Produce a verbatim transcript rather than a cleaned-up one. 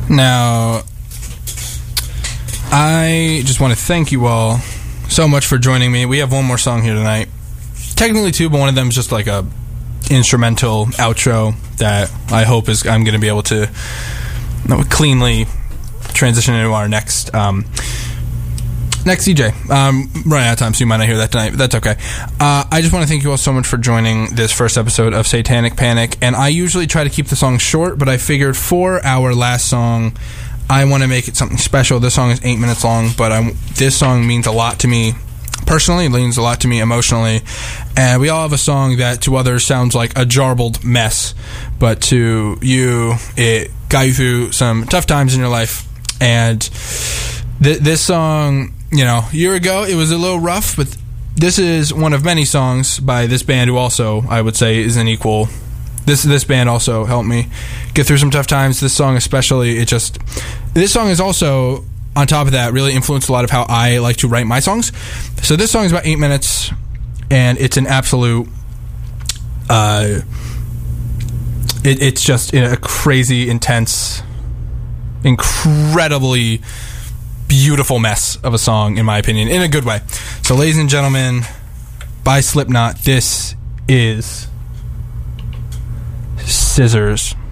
Now, I just want to thank you all so much for joining me. We have one more song here tonight. Technically two, but one of them is just like a instrumental outro that I hope is I'm going to be able to cleanly transition into our next um, next D J. Um, running out of time, so you might not hear that tonight, but that's okay. Uh, I just want to thank you all so much for joining this first episode of Satanic Panic, and I usually try to keep the song short, but I figured for our last song, I want to make it something special. This song is eight minutes long, but I, this song means a lot to me personally. It means a lot to me emotionally, and we all have a song that to others sounds like a jarbled mess, but to you, it got you through some tough times in your life, and th- this song, you know, a year ago, it was a little rough, but this is one of many songs by this band who also, I would say, is an equal. This this band also helped me get through some tough times. This song especially, it just... This song is also, on top of that, really influenced a lot of how I like to write my songs. So this song is about eight minutes, and it's an absolute... Uh, it, it's just a crazy, intense, incredibly... beautiful mess of a song, in my opinion, in a good way. So, ladies and gentlemen, by Slipknot, this is Scissors.